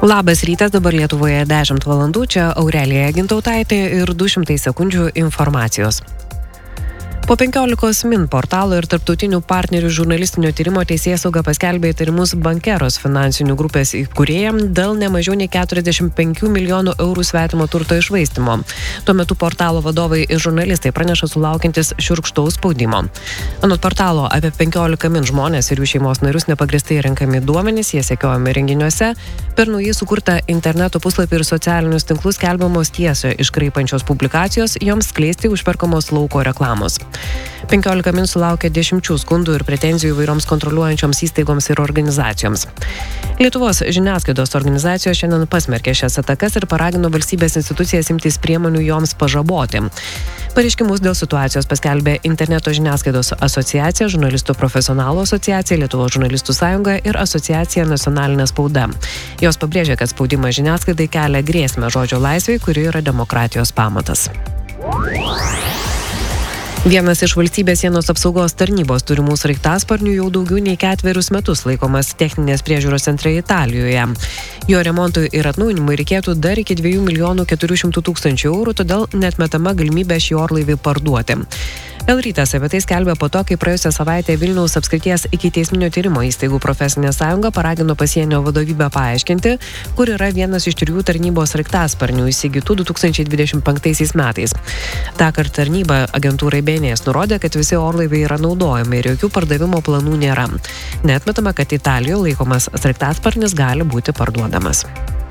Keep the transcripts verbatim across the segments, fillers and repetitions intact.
Labas rytas, dabar Lietuvoje dešimt valandų, čia Aurelija Gintautaitė ir du šimtai sekundžių informacijos. Po penkiolikos min portalo ir tarptautinių partnerių žurnalistinio tyrimo Teisėsauga paskelbė įtarimus Bankeros finansinių grupės įkūrėjam dėl nemažiau nei keturiasdešimt penkių milijonų eurų svetimo turto iššvaistymo. Tuo metu portalo vadovai ir žurnalistai praneša sulaukiantis šiurkštaus spaudimo. Anot portalo, apie penkiolika min žmonės ir jų šeimos narius nepagrįstai renkami duomenys, jie sekiojami renginiuose, per naujai sukurtą interneto puslapį ir socialinius tinklus skelbiamos tiesio iškraipančios publikacijos, joms skleisti užperkamos lauko reklamos. penkiolika min sulaukė dešimčių skundų ir pretenzijų įvairioms kontroliuojančioms įstaigoms ir organizacijoms. Lietuvos žiniasklaidos organizacijos šiandien pasmerkė šias atakas ir paragino valstybės institucijas imtis priemonių joms pažaboti. Pareiškimus dėl situacijos paskelbė Interneto žiniasklaidos asociacija, Žurnalistų profesionalų asociacija, Lietuvos žurnalistų sąjunga ir asociacija Nacionalinė spauda. Jos pabrėžė, kad spaudimas žiniasklaidai kelia grėsmę žodžio laisvei, kuri yra demokratijos pamatas. Vienas iš valstybės sienos apsaugos tarnybos turimų sraigtasparnių jau daugiau nei ketverius metus laikomas techninės priežiūros centre Italijoje. Jo remontui ir atnaujinimui reikėtų dar iki dviejų milijonų keturių šimtų tūkstančių eurų, todėl neatmetama galimybė šį orlaivį parduoti. El Rytas apie tai skelbė po to, kai praėjusią savaitę Vilniaus apskrities ikiteisminio tyrimo įstaigų profesinė sąjunga paragino pasienio vadovybę paaiškinti, kur yra vienas iš trijų tarnybos sraigtasparnių įsigytų du tūkstančiai dvidešimt penktaisiais metais. Tąkart tarnyba agentūrai B N S nurodė, kad visi orlaiviai yra naudojami ir jokių pardavimo planų nėra. Neatmetama, kad Italijoje laikomas sraigtasparnis gali būti parduodamas.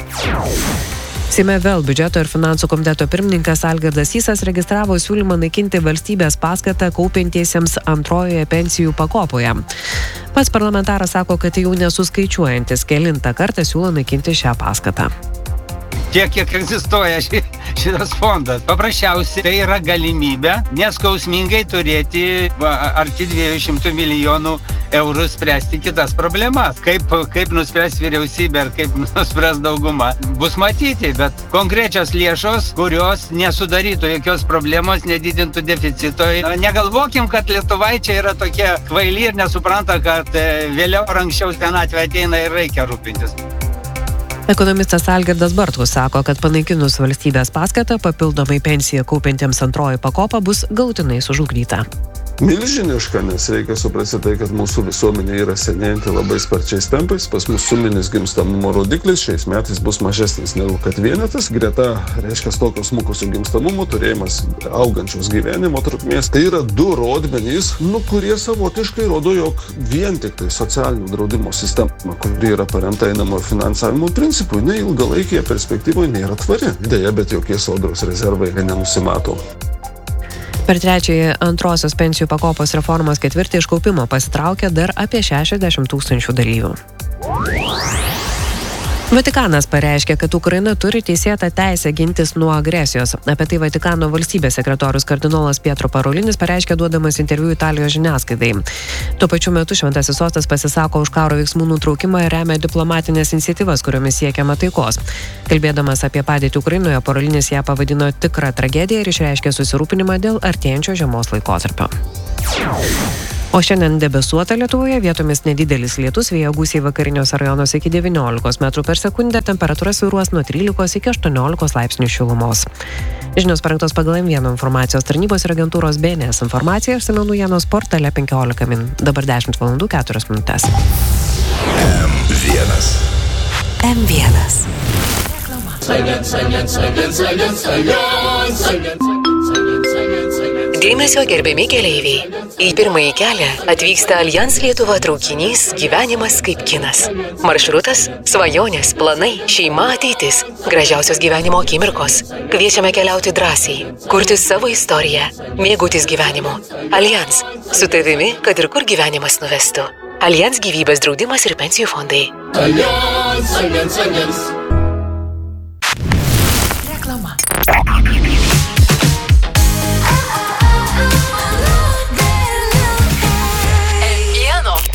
Seime vėl biudžeto ir finansų komiteto pirmininkas Algirdas Sysas registravo siūlymą naikinti valstybės paskatą kaupiantiesiems antrojoje pensijų pakopoje. Pats parlamentaras sako, kad jau nesuskaičiuojantis kelintą kartą siūlo naikinti šią paskatą. Tiek, kiek egzistuoja ši, šitas fondas. Paprasčiausiai tai yra galimybė neskausmingai turėti va, arti dviejų šimtų milijonų eurų spręsti kitas problemas. Kaip, kaip nuspręs vyriausybė ir kaip nuspręs dauguma, bus matyti, bet konkrečios lėšos, kurios nesudarytų jokios problemos, nedidintų deficito. Negalvokim, kad lietuvaičiai yra tokie kvaili ir nesupranta, kad vėliau ar anksčiau senatvė ateina ir reikia rūpintis. Ekonomistas Algirdas Bartkus sako, kad panaikinus valstybės paskatą, papildomai pensiją kaupiantiems antroji pakopa bus galutinai sužlugdyta. Milžiniška, nes reikia suprasti tai, kad mūsų visuomenė yra senėjanti labai sparčiais tempais. Pas mus suminis gimstamumo rodiklis šiais metais bus mažesnis negu kad vienetas. Greta, reiškia, tokio smukusio gimstamumo turėjimas augančios gyvenimo trukmės. Tai yra du rodmenys, nu, kurie savotiškai rodo, jog vien tik tai socialinio draudimo sistema, kuri yra paremta einamojo finansavimo principui, ne ilgalaikėje perspektyvoje nėra tvari. Deja, bet jokie sodros rezervai nenusimato. Per trečiąjį antrosios pensijų pakopos reformos ketvirtį iš kaupimo pasitraukė dar apie šešiasdešimt tūkstančių dalyvių. Vatikanas pareiškė, kad Ukraina turi teisėtą teisę gintis nuo agresijos. Apie tai Vatikano valstybės sekretorius kardinolas Pietro Parolinis pareiškė duodamas interviu Italijos žiniasklaidai. Tuo pačiu metu Šventasis sostas pasisako už karo veiksmų nutraukimą ir remia diplomatinės iniciatyvas, kuriomis siekiama taikos. Kalbėdamas apie padėtį Ukrainoje, Parolinis ją pavadino tikrą tragediją ir išreiškė susirūpinimą dėl artėjančio žiemos laikotarpio. O šiandien debesuota Lietuvoje, vietomis nedidelis lietus, vėjo gūsiai vakariniuose rajonuose iki devyniolikos metrų per sekundę, temperatūra svyruos nuo trylikos iki aštuoniolikos laipsnių šilumos. Žinios parengtos pagal M vienas informacijos tarnybos ir agentūros B N S informaciją, išsamiau naujienos portale penkiolika min. Dabar dešimt valandų keturios minutės. M vienas. M vienas. Dėmesio gerbiami keleiviai. Į pirmąjį kelią atvyksta Allianz Lietuva traukinys Gyvenimas kaip kinas. Maršrutas – svajonės, planai, šeima, ateitis, gražiausios gyvenimo akimirkos. Kviečiame keliauti drąsiai, kurti savo istoriją, mėgautis gyvenimu. Allianz – su tavimi, kad ir kur gyvenimas nuvestų. Allianz gyvybės draudimas ir pensijų fondai. Allianz, Allianz, Allianz. Reklama.